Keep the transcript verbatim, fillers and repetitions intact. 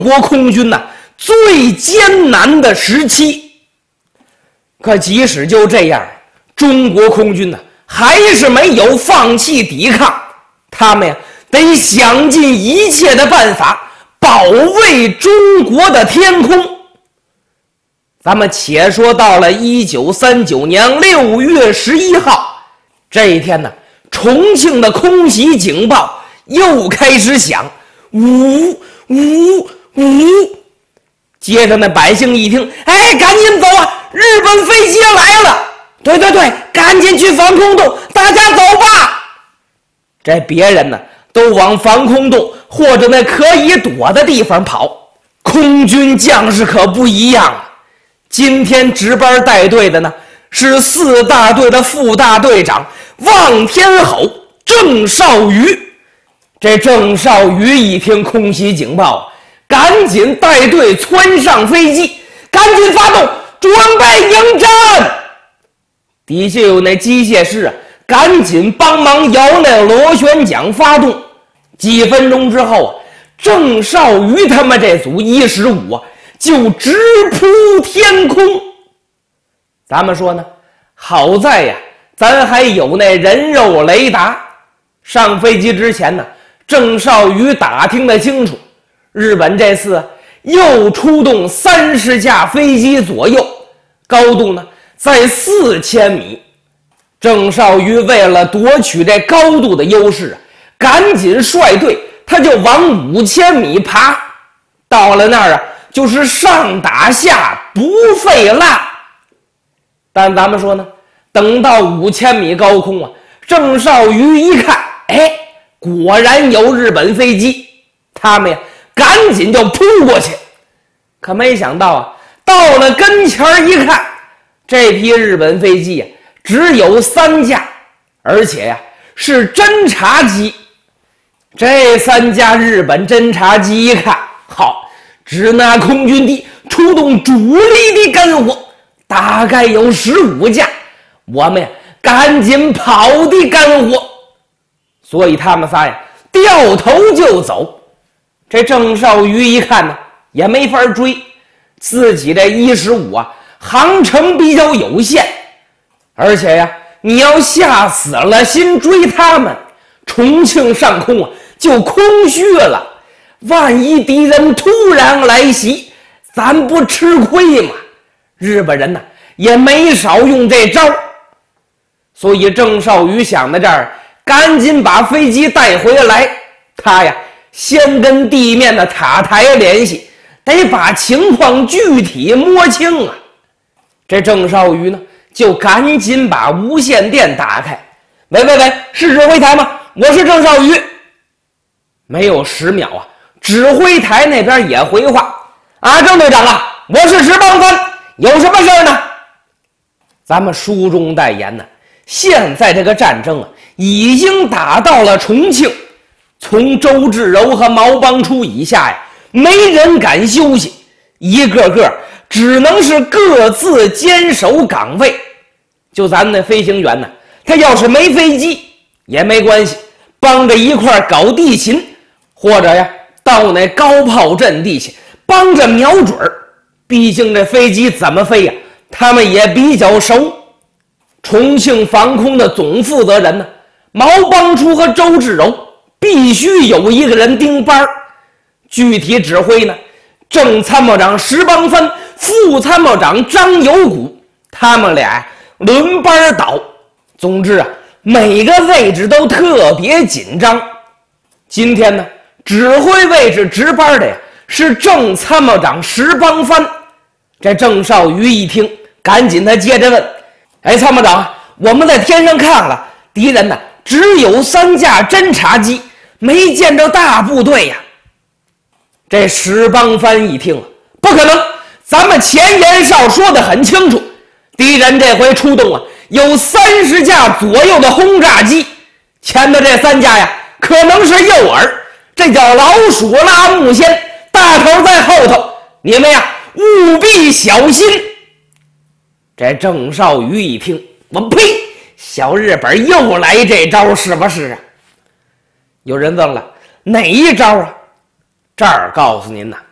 国空军呐最艰难的时期。可即使就这样，中国空军呢还是没有放弃抵抗，他们呀得想尽一切的办法保卫中国的天空。咱们且说到了一九三九年六月十一号这一天呢，重庆的空袭警报又开始响，呜呜呜。接着那百姓一听，哎，赶紧走啊，日本飞机来了！对对对，赶紧去防空洞，大家走吧！这别人呢都往防空洞或者那可以躲的地方跑，空军将士可不一样啊。今天值班带队的呢是四大队的副大队长望天吼郑少瑜。这郑少瑜一听空袭警报，赶紧带队窜上飞机，赶紧发动，准备迎战。底下有那机械师啊，赶紧帮忙摇那螺旋桨发动。几分钟之后啊，郑少瑜他们这组一十五啊就直扑天空。咱们说呢，好在呀咱还有那人肉雷达。上飞机之前呢，郑少瑜打听得清楚，日本这次又出动三十架飞机左右，高度呢在四千米。郑少瑜为了夺取这高度的优势，赶紧率队，他就往五千米爬。到了那儿啊，就是上打下不费蜡。但咱们说呢，等到五千米高空啊，郑少瑜一看，哎，果然有日本飞机，他们呀赶紧就扑过去。可没想到啊，到了跟前一看，这批日本飞机呀只有三架，而且呀是侦察机。这三架日本侦察机一看，好，只拿空军地出动主力的干活，大概有十五架，我们呀赶紧跑的干活。所以他们仨呀掉头就走。这郑少瑜一看呢，也没法追，自己这一十五啊航程比较有限，而且呀你要下死了心追他们，重庆上空啊就空虚了，万一敌人突然来袭，咱不吃亏吗？日本人呢也没少用这招。所以郑少瑜想到这儿，赶紧把飞机带回来。他呀先跟地面的塔台联系，得把情况具体摸清啊。这郑少瑜呢就赶紧把无线电打开，喂喂喂，是指挥台吗？我是郑少瑜。没有十秒啊，指挥台那边也回话，啊，郑队长啊，我是石邦帆，有什么事儿呢？咱们书中代言呢，现在这个战争啊已经打到了重庆，从周至柔和毛邦初以下呀，没人敢休息，一个个只能是各自坚守岗位。就咱们那飞行员呢，他要是没飞机也没关系，帮着一块搞地勤，或者呀到那高炮阵地去帮着瞄准儿。毕竟这飞机怎么飞呀，他们也比较熟。重庆防空的总负责人呢，毛邦初和周至柔必须有一个人盯班，具体指挥呢，正参谋长石邦帆、副参谋长张有谷，他们俩轮班倒。总之啊，每个位置都特别紧张。今天呢，指挥位置值班的呀是正参谋长石邦帆。这郑少瑜一听，赶紧他接着问，哎，参谋长，我们在天上看了，敌人呢只有三架侦察机，没见着大部队呀。这石邦帆一听，不可能，咱们前言少说得很清楚，敌人这回出动啊有三十架左右的轰炸机，前头这三架呀可能是诱饵，这叫老鼠拉木线，大头在后头，你们呀务必小心。这郑少瑜一听，我呸，小日本又来这招是不是啊？有人问了，哪一招啊？这儿告诉您呢，